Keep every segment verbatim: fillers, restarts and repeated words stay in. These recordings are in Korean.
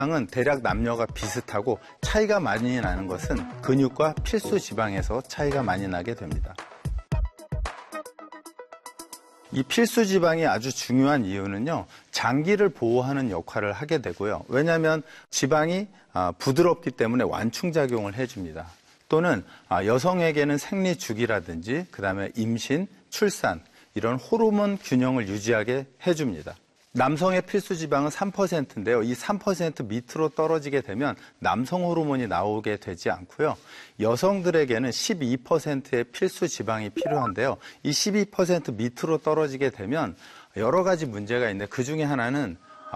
지방은 대략 남녀가 비슷하고 차이가 많이 나는 것은 근육과 필수 지방에서 차이가 많이 나게 됩니다. 이 필수 지방이 아주 중요한 이유는요, 장기를 보호하는 역할을 하게 되고요. 왜냐하면 지방이 부드럽기 때문에 완충작용을 해줍니다. 또는 여성에게는 생리주기라든지 그 다음에 임신, 출산 이런 호르몬 균형을 유지하게 해줍니다. 남성의 필수 지방은 삼 퍼센트인데요. 이 삼 퍼센트 밑으로 떨어지게 되면 남성 호르몬이 나오게 되지 않고요. 여성들에게는 십이 퍼센트의 필수 지방이 필요한데요. 이 십이 퍼센트 밑으로 떨어지게 되면 여러 가지 문제가 있는데 그 중에 하나는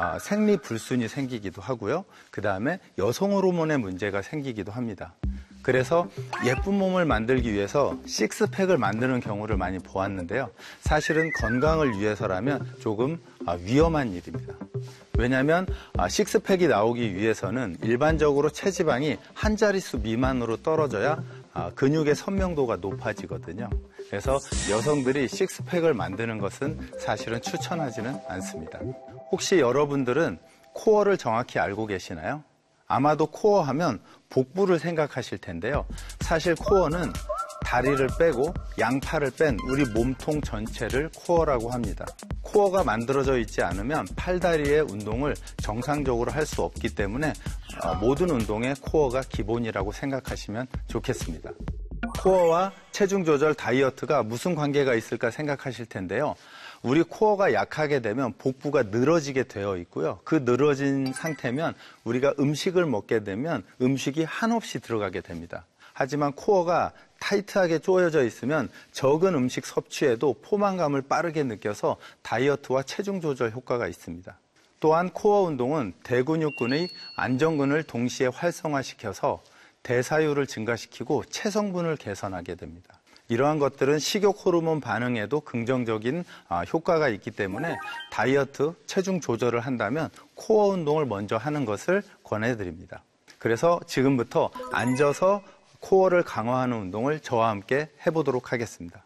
생리불순이 생기기도 하고요. 그 다음에 여성 호르몬의 문제가 생기기도 합니다. 그래서 예쁜 몸을 만들기 위해서 식스팩을 만드는 경우를 많이 보았는데요. 사실은 건강을 위해서라면 조금 위험한 일입니다. 왜냐하면 식스팩이 나오기 위해서는 일반적으로 체지방이 한 자릿수 미만으로 떨어져야 근육의 선명도가 높아지거든요. 그래서 여성들이 식스팩을 만드는 것은 사실은 추천하지는 않습니다. 혹시 여러분들은 코어를 정확히 알고 계시나요? 아마도 코어 하면 복부를 생각하실 텐데요. 사실 코어는 다리를 빼고 양팔을 뺀 우리 몸통 전체를 코어라고 합니다. 코어가 만들어져 있지 않으면 팔다리의 운동을 정상적으로 할 수 없기 때문에 모든 운동에 코어가 기본이라고 생각하시면 좋겠습니다. 코어와 체중 조절 다이어트가 무슨 관계가 있을까 생각하실 텐데요. 우리 코어가 약하게 되면 복부가 늘어지게 되어 있고요. 그 늘어진 상태면 우리가 음식을 먹게 되면 음식이 한없이 들어가게 됩니다. 하지만 코어가 타이트하게 조여져 있으면 적은 음식 섭취에도 포만감을 빠르게 느껴서 다이어트와 체중 조절 효과가 있습니다. 또한 코어 운동은 대근육근의 안정근을 동시에 활성화시켜서 대사율을 증가시키고 체성분을 개선하게 됩니다. 이러한 것들은 식욕 호르몬 반응에도 긍정적인 효과가 있기 때문에 다이어트, 체중 조절을 한다면 코어 운동을 먼저 하는 것을 권해드립니다. 그래서 지금부터 앉아서 코어를 강화하는 운동을 저와 함께 해보도록 하겠습니다.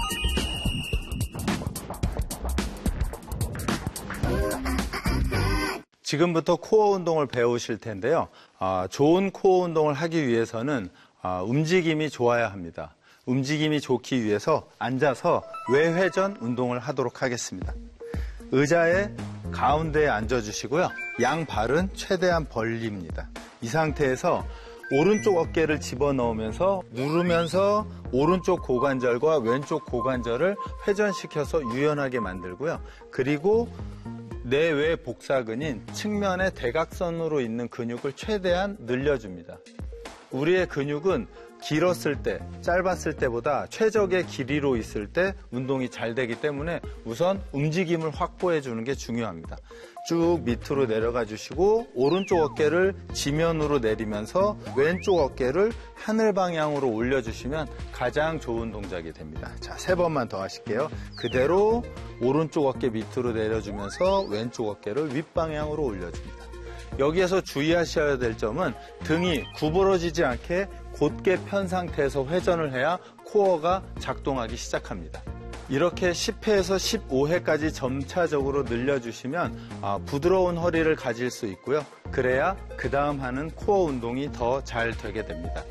지금부터 코어 운동을 배우실 텐데요. 좋은 코어 운동을 하기 위해서는 움직임이 좋아야 합니다. 움직임이 좋기 위해서 앉아서 외회전 운동을 하도록 하겠습니다. 의자의 가운데에 앉아주시고요. 양발은 최대한 벌립니다. 이 상태에서 오른쪽 어깨를 집어넣으면서 누르면서 오른쪽 고관절과 왼쪽 고관절을 회전시켜서 유연하게 만들고요. 그리고 내외 복사근인 측면의 대각선으로 있는 근육을 최대한 늘려줍니다. 우리의 근육은 길었을 때, 짧았을 때보다 최적의 길이로 있을 때 운동이 잘 되기 때문에 우선 움직임을 확보해 주는 게 중요합니다. 쭉 밑으로 내려가 주시고 오른쪽 어깨를 지면으로 내리면서 왼쪽 어깨를 하늘 방향으로 올려주시면 가장 좋은 동작이 됩니다. 자, 세 번만 더 하실게요. 그대로 오른쪽 어깨 밑으로 내려주면서 왼쪽 어깨를 윗방향으로 올려줍니다. 여기에서 주의하셔야 될 점은 등이 구부러지지 않게 곧게 편 상태에서 회전을 해야 코어가 작동하기 시작합니다. 이렇게 십 회에서 십오 회까지 점차적으로 늘려주시면 부드러운 허리를 가질 수 있고요. 그래야 그 다음 하는 코어 운동이 더 잘 되게 됩니다.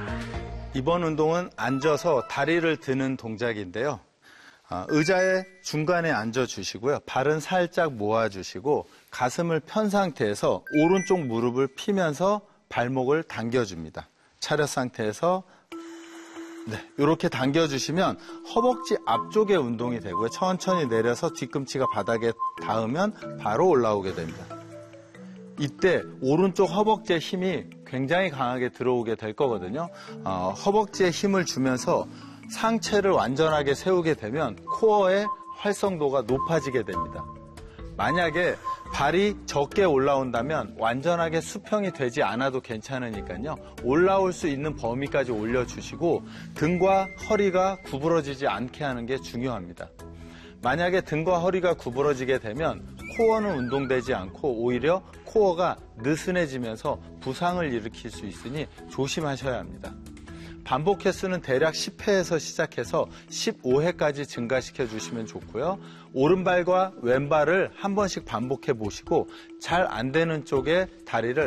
이번 운동은 앉아서 다리를 드는 동작인데요. 의자의 중간에 앉아주시고요. 발은 살짝 모아주시고 가슴을 편 상태에서 오른쪽 무릎을 펴면서 발목을 당겨줍니다. 차렷 상태에서 네, 이렇게 당겨주시면 허벅지 앞쪽에 운동이 되고요. 천천히 내려서 뒤꿈치가 바닥에 닿으면 바로 올라오게 됩니다. 이때 오른쪽 허벅지에 힘이 굉장히 강하게 들어오게 될 거거든요. 어, 허벅지에 힘을 주면서 상체를 완전하게 세우게 되면 코어의 활성도가 높아지게 됩니다. 만약에 발이 적게 올라온다면 완전하게 수평이 되지 않아도 괜찮으니까요. 올라올 수 있는 범위까지 올려주시고 등과 허리가 구부러지지 않게 하는 게 중요합니다. 만약에 등과 허리가 구부러지게 되면 코어는 운동되지 않고 오히려 코어가 느슨해지면서 부상을 일으킬 수 있으니 조심하셔야 합니다. 반복 횟수는 대략 십 회에서 시작해서 십오 회까지 증가시켜 주시면 좋고요. 오른발과 왼발을 한 번씩 반복해 보시고 잘 안 되는 쪽에 다리를